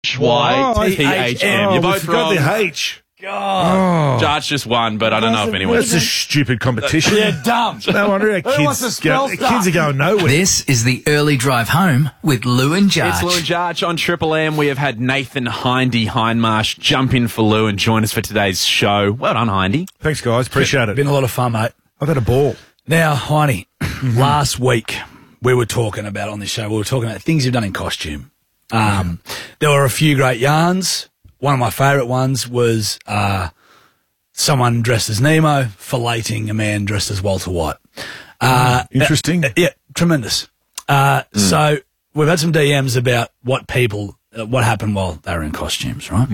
YTHM. You're both wrong. Got the H. God. Jarch just won, but I don't know if anyone... That's a stupid competition. Yeah, dumb. No wonder our kids are going nowhere. This is the early drive home with Lou and Jarch. It's Lou and Jarch on Triple M. We have had Nathan Hindmarsh jump in for Lou and join us for today's show. Well done, Hindy. Thanks, guys. Appreciate it. Been a lot of fun, mate. I've had a ball. Now, Hindy, last week we were talking about on this show, we were talking about things you've done in costume. There were a few great yarns. One of my favourite ones was someone dressed as Nemo filleting a man dressed as Walter White. Interesting. Yeah, tremendous. So we've had some DMs about what happened while they were in costumes, right?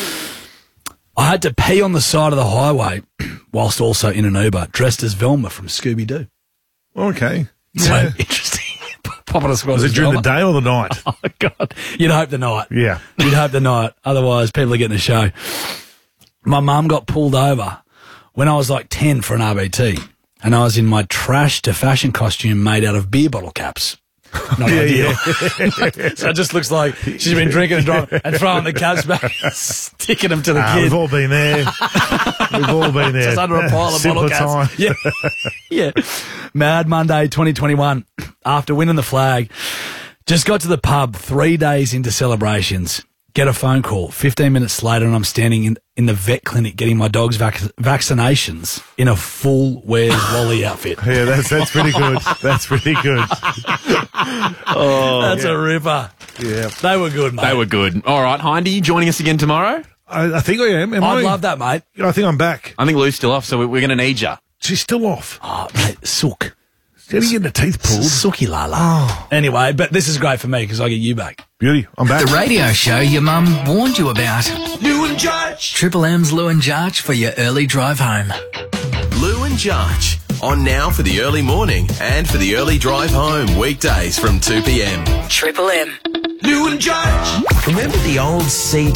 I had to pee on the side of the highway whilst also in an Uber, dressed as Velma from Scooby-Doo. Okay. So Yeah. interesting. Popping a squad. Was it during the day or the night? Oh, God. You'd hope the night. Yeah. You'd hope the night. Otherwise, people are getting a show. My mum got pulled over when I was like 10 for an RBT, and I was in my trash to fashion costume made out of beer bottle caps. Not ideal. So it just looks like she's been drinking and driving and throwing the caps back, sticking them to the kid. We've all been there. We've all been there. Just under a pile of bottle Simpler caps. time. Yeah. Mad Monday 2021. After winning the flag, just got to the pub 3 days into celebrations. Get a phone call 15 minutes later, and I'm standing in the vet clinic getting my dog's vaccinations in a full Where's Wally outfit. Yeah, that's pretty good. That's pretty good. That's a ripper. Yeah. They were good, mate. They were good. All right, Hindy, you joining us again tomorrow? I think I am. I'd love that, mate. I think I'm back. I think Lou's still off, so we're going to need you. She's still off. Oh, mate, sook. She's getting the teeth pulled. Sooky lala. Oh. Anyway, but this is great for me because I get you back. Beauty. I'm back. The radio show your mum warned you about. Lou and Jarch. Triple M's Lou and Jarch for your early drive home. Lou and Jarch. On now for the early morning and for the early drive home. Weekdays from 2 p.m. Triple M. Lou and Jarch. Remember the old CD?